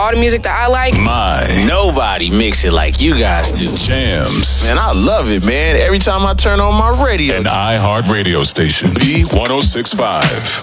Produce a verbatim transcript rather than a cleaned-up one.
all the music that I like. My. Nobody mix it like you guys do. Jams. Man, I love it, man. Every time I turn on my radio. An iHeart radio station. B one oh six point five.